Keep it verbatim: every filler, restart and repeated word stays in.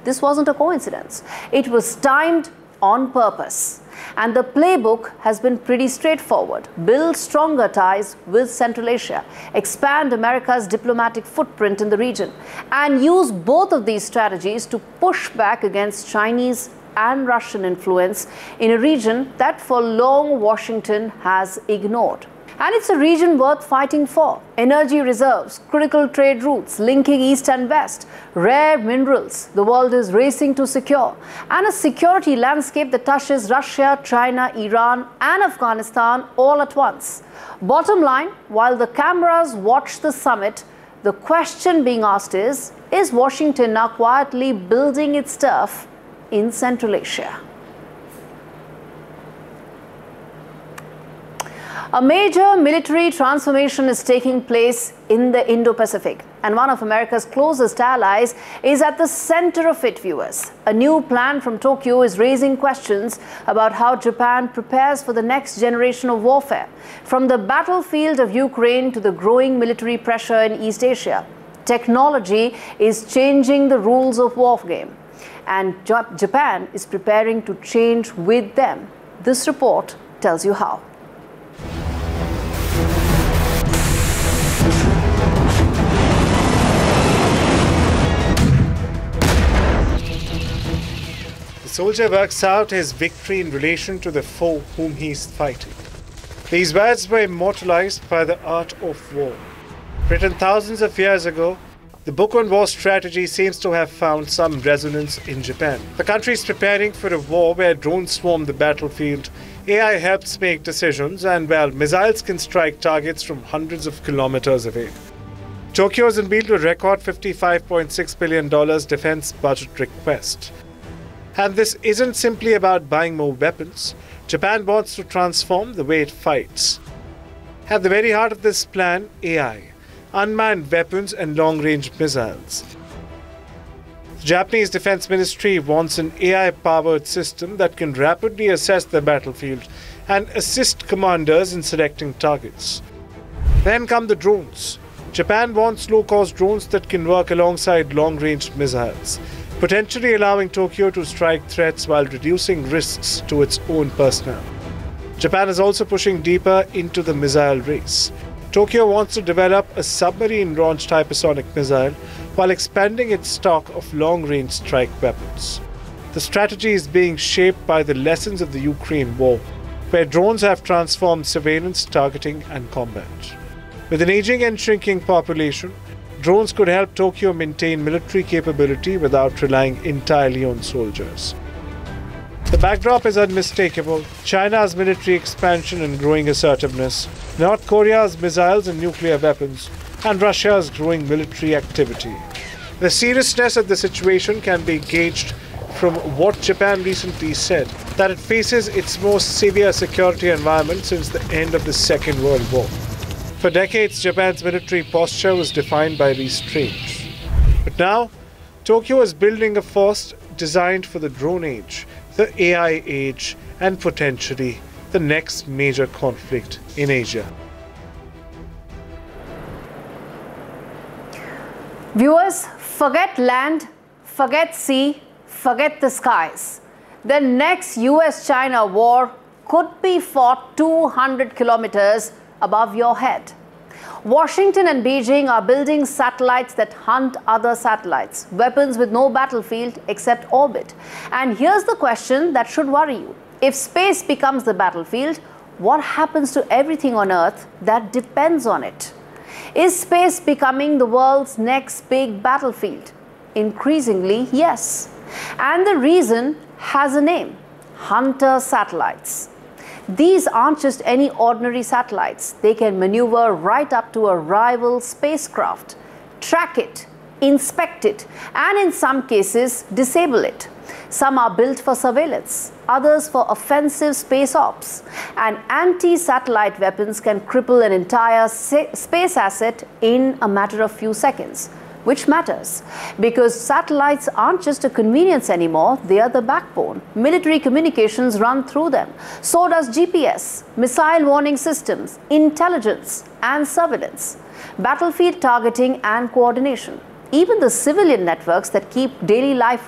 This wasn't a coincidence. It was timed on purpose. And the playbook has been pretty straightforward. Build stronger ties with Central Asia, expand America's diplomatic footprint in the region, and use both of these strategies to push back against Chinese and Russian influence in a region that for long Washington has ignored. And it's a region worth fighting for. Energy reserves, critical trade routes linking East and West, rare minerals the world is racing to secure, and a security landscape that touches Russia, China, Iran, and Afghanistan all at once. Bottom line, while the cameras watch the summit, the question being asked is, is Washington now quietly building its turf in Central Asia? A major military transformation is taking place in the Indo-Pacific, and one of America's closest allies is at the center of it, viewers. A new plan from Tokyo is raising questions about how Japan prepares for the next generation of warfare, from the battlefield of Ukraine to the growing military pressure in East Asia. Technology is changing the rules of war game, and Japan is preparing to change with them. This report tells you how. The soldier works out his victory in relation to the foe whom he is fighting. These words were immortalized by the art of war. Written thousands of years ago, the book on war strategy seems to have found some resonance in Japan. The country is preparing for a war where drones swarm the battlefield, A I helps make decisions, and well, missiles can strike targets from hundreds of kilometers away. Tokyo has unveiled a record fifty-five point six billion dollars defense budget request. And this isn't simply about buying more weapons. Japan wants to transform the way it fights. At the very heart of this plan, A I, unmanned weapons and long-range missiles. The Japanese Defense Ministry wants an A I-powered system that can rapidly assess the battlefield and assist commanders in selecting targets. Then come the drones. Japan wants low-cost drones that can work alongside long-range missiles, potentially allowing Tokyo to strike threats while reducing risks to its own personnel. Japan is also pushing deeper into the missile race. Tokyo wants to develop a submarine-launched hypersonic missile while expanding its stock of long-range strike weapons. The strategy is being shaped by the lessons of the Ukraine war, where drones have transformed surveillance, targeting, and combat. With an aging and shrinking population, drones could help Tokyo maintain military capability without relying entirely on soldiers. The backdrop is unmistakable: China's military expansion and growing assertiveness, North Korea's missiles and nuclear weapons, and Russia's growing military activity. The seriousness of the situation can be gauged from what Japan recently said, that it faces its most severe security environment since the end of the Second World War. For decades, Japan's military posture was defined by restraint. But now, Tokyo is building a force designed for the drone age, the A I age, and potentially the next major conflict in Asia. Viewers, forget land, forget sea, forget the skies. The next U S China war could be fought two hundred kilometers above your head. Washington and Beijing are building satellites that hunt other satellites, weapons with no battlefield except orbit. And here's the question that should worry you. If space becomes the battlefield, what happens to everything on Earth that depends on it? Is space becoming the world's next big battlefield? Increasingly, yes. And the reason has a name: Hunter satellites. These aren't just any ordinary satellites. They can maneuver right up to a rival spacecraft, track it, inspect it, and in some cases, disable it. Some are built for surveillance, others for offensive space ops. And anti-satellite weapons can cripple an entire space asset in a matter of few seconds. Which matters, because satellites aren't just a convenience anymore, they are the backbone. Military communications run through them. So does G P S, missile warning systems, intelligence and surveillance, battlefield targeting and coordination. Even the civilian networks that keep daily life